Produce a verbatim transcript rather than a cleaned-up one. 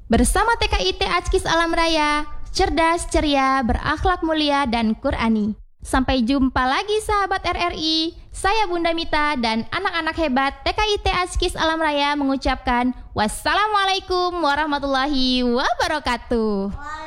Bersama T K I T Ajkis Alam Raya, cerdas, ceria, berakhlak mulia, dan Qurani. Sampai jumpa lagi sahabat R R I. Saya Bunda Mita dan anak-anak hebat T K I T Ajkis Alam Raya mengucapkan wassalamualaikum warahmatullahi wabarakatuh.